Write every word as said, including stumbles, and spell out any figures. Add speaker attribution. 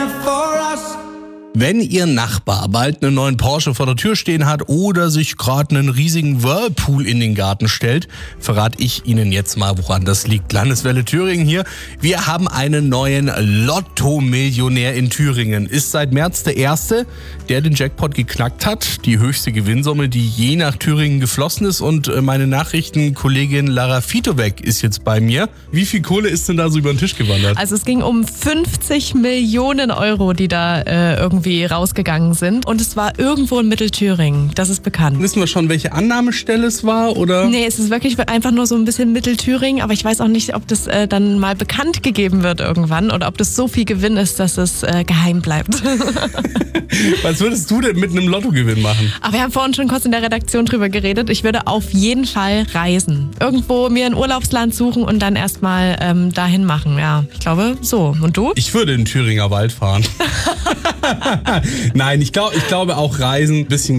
Speaker 1: Wenn Ihr Nachbar bald einen neuen Porsche vor der Tür stehen hat oder sich gerade einen riesigen Whirlpool in den Garten stellt, verrate ich Ihnen jetzt mal, woran das liegt. Landeswelle Thüringen hier. Wir haben einen neuen Lotto-Millionär in Thüringen. Ist seit März der Erste, der den Jackpot geknackt hat. Die höchste Gewinnsumme, die je nach Thüringen geflossen ist. Und meine Nachrichtenkollegin Lara Fitovec ist jetzt bei mir. Wie viel Kohle ist denn da so über den Tisch gewandert?
Speaker 2: Also es ging um fünfzig Millionen Euro, die da äh, irgendwie rausgegangen sind. Und es war irgendwo in Mittelthüringen. Das ist bekannt.
Speaker 1: Wissen wir schon, welche Annahmestelle es war, oder?
Speaker 2: Nee, es ist wirklich einfach nur so ein bisschen Mittelthüringen. Aber ich weiß auch nicht, ob das äh, dann mal bekannt gegeben wird irgendwann oder ob das so viel Gewinn ist, dass es äh, geheim bleibt.
Speaker 1: Was würdest du denn mit einem Lottogewinn machen?
Speaker 2: Aber wir haben vorhin schon kurz in der Redaktion drüber geredet. Ich würde auf jeden Fall reisen. Irgendwo mir ein Urlaubsland suchen und dann erstmal ähm, dahin machen. Ja, ich glaube so. Und du?
Speaker 1: Ich würde in den Thüringer Wald fahren. Nein, ich, glaub, ich glaube auch Reisen, ein bisschen